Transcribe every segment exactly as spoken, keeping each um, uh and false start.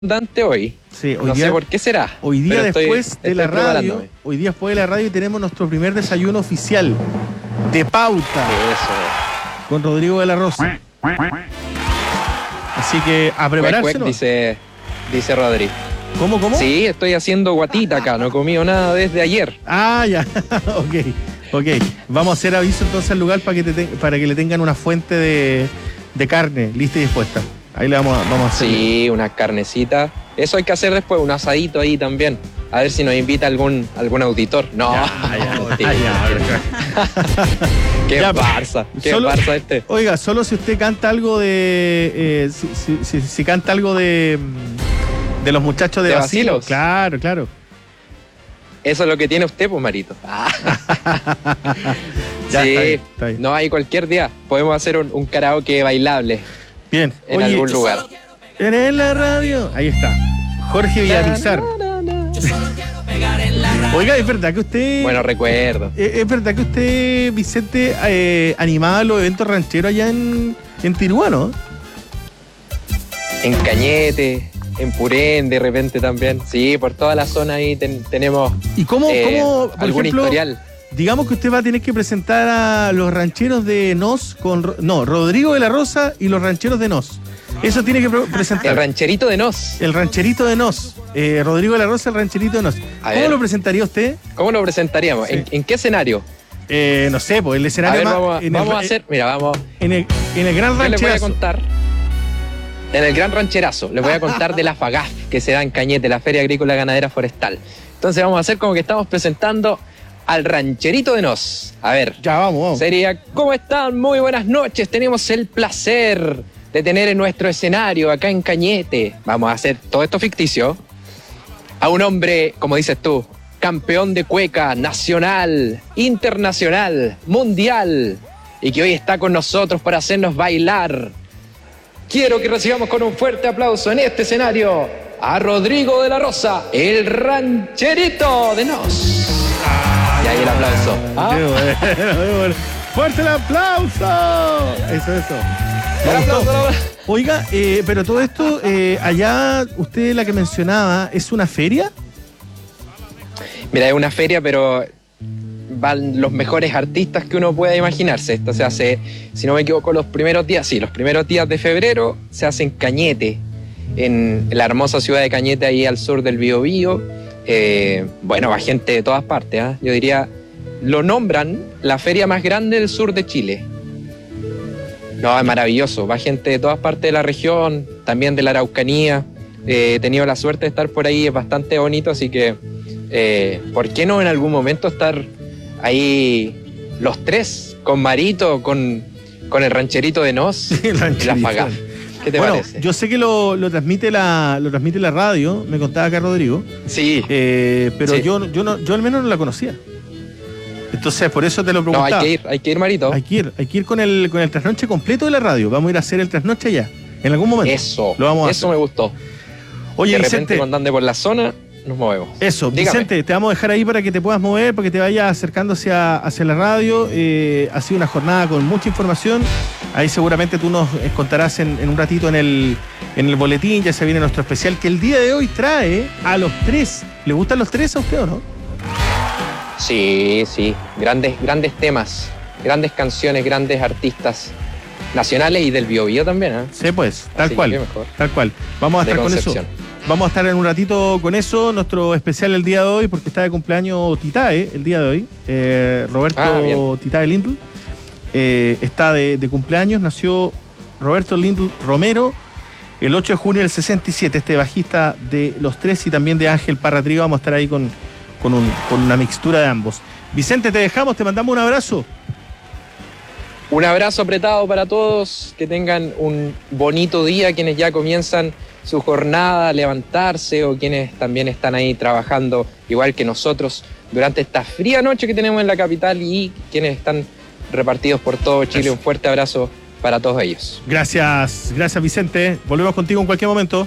abundante hoy. Sí, hoy no día, sé por qué será. Hoy día después estoy, de la estoy radio, hoy día después de la radio tenemos nuestro primer desayuno oficial de pauta. Eso. Con Rodrigo de la Rosa. Así que a prepararse. Cuec, cuec, dice, dice Rodri. ¿Cómo, cómo? Sí, estoy haciendo guatita acá, no he comido nada desde ayer. Ah, ya, ok, ok. Vamos a hacer aviso entonces al lugar para que, te te, para que le tengan una fuente de, de carne lista y dispuesta. Ahí le vamos a, vamos a hacer. Sí, una carnecita. Eso hay que hacer después, un asadito ahí también. A ver si nos invita algún algún auditor. No, ya, ya, no, ya, ya. Qué Ya, farsa, qué solo, farsa este. Oiga, solo si usted canta algo de... Eh, si, si, si, si canta algo de... De los muchachos de, ¿De Basilos. Basilos? Claro, claro. Eso es lo que tiene usted, pues, Marito. Ah. Ya, sí, está bien, está bien. No hay cualquier día. Podemos hacer un, un karaoke bailable. Bien. En Oye, algún lugar. En la radio. Ahí está. Jorge Villamizar. Oiga, ¿es verdad que usted... Bueno, recuerdo. ¿Es, es verdad que usted, Vicente, eh, animaba los eventos rancheros allá en, en Tiruá, ¿no? En Cañete, en Purén, de repente también. Sí, por toda la zona ahí ten, tenemos ¿Y cómo, eh, cómo por algún ejemplo, historial? Digamos que usted va a tener que presentar a los rancheros de Nos con... No, Rodrigo de la Rosa y los rancheros de Nos. Eso tiene que presentar. El rancherito de Nos. El rancherito de Nos. Eh, Rodrigo de la Rosa, el rancherito de Nos. A ¿Cómo ver. lo presentaría usted? ¿Cómo lo presentaríamos? Sí. ¿En, ¿En qué escenario? Eh, no sé, pues el A escenario ver, más... vamos, a, en vamos el, a hacer, mira, vamos. En el, en el gran Yo les voy a rancherazo. contar. En el Gran Rancherazo, les voy a contar de la FAGAF que se da en Cañete, la Feria Agrícola Ganadera Forestal. Entonces vamos a hacer como que estamos presentando al rancherito de Nos. A ver, Ya, vamos, vamos. sería, ¿cómo están? Muy buenas noches. Tenemos el placer de tener en nuestro escenario acá en Cañete. Vamos a hacer todo esto ficticio. A un hombre, como dices tú, campeón de cueca nacional, internacional, mundial, y que hoy está con nosotros para hacernos bailar. Quiero que recibamos con un fuerte aplauso en este escenario a Rodrigo de la Rosa, el rancherito de Nos. Y ahí el aplauso. ¿Ah? Qué bueno, qué bueno. ¡Fuerte el aplauso! Eso, eso. Me El gustó. aplauso, el aplauso. Oiga, eh, pero todo esto, eh, allá, usted la que mencionaba, ¿es una feria? Mira, es una feria, pero van los mejores artistas que uno pueda imaginarse. Esto se hace, si no me equivoco, los primeros días, sí, los primeros días de febrero se hace en Cañete, en la hermosa ciudad de Cañete, ahí al sur del Biobío. Eh, bueno, va gente de todas partes, ¿eh? Yo diría, lo nombran la feria más grande del sur de Chile. No, es maravilloso, va gente de todas partes de la región, también de la Araucanía. Eh, he tenido la suerte de estar por ahí, es bastante bonito, así que eh, ¿por qué no en algún momento estar ahí los tres, con Marito, con, con el rancherito de Nos El y la rancherito. FAGAF? ¿Qué te bueno, parece? yo sé que lo, lo transmite la lo transmite la radio, me contaba acá Rodrigo, Sí, eh, pero Sí. yo yo no yo al menos no la conocía. Entonces, por eso te lo no, preguntaba. hay que ir, hay que ir, Marito. Hay que ir, hay que ir con el con el trasnoche completo de la radio. Vamos a ir a hacer el trasnoche allá, en algún momento. Eso, Lo vamos a eso hacer. me gustó. Oye, de repente Vicente, cuando ande por la zona, nos movemos. eso, Dígame. Vicente, te vamos a dejar ahí para que te puedas mover, para que te vayas acercando hacia, hacia la radio. Eh, ha sido una jornada con mucha información. Ahí seguramente tú nos eh, contarás en, en un ratito en el, en el boletín. Ya se viene nuestro especial que el día de hoy trae a los tres. ¿Le gustan los tres a usted o no? Sí, sí, grandes, grandes temas, grandes canciones, grandes artistas nacionales y del Biobío también, ¿eh? Sí, pues, tal Así cual. que mejor. Tal cual. Vamos a De estar con eso. Concepción. Vamos a estar en un ratito con eso, nuestro especial el día de hoy, porque está de cumpleaños Titae el día de hoy. Eh, Roberto Ah, bien. Titae Lindl eh, está de, de cumpleaños. Nació Roberto Lindl Romero el ocho de junio del sesenta y siete, este bajista de Los Tres y también de Ángel Parra Trío. Vamos a estar ahí con, con, un, con una mixtura de ambos. Vicente, te dejamos, te mandamos un abrazo. Un abrazo apretado para todos, que tengan un bonito día, quienes ya comienzan su jornada a levantarse o quienes también están ahí trabajando igual que nosotros durante esta fría noche que tenemos en la capital y quienes están repartidos por todo Chile. Eso. Un fuerte abrazo para todos ellos. Gracias, gracias Vicente. Volvemos contigo en cualquier momento.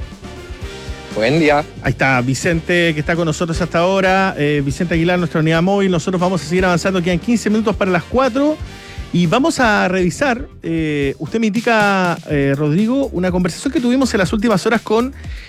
Buen día. Ahí está Vicente, que está con nosotros hasta ahora. Eh, Vicente Aguilar, nuestra unidad móvil. Nosotros vamos a seguir avanzando. Quedan quince minutos para las cuatro. Y vamos a revisar, eh, usted me indica, eh, Rodrigo, una conversación que tuvimos en las últimas horas con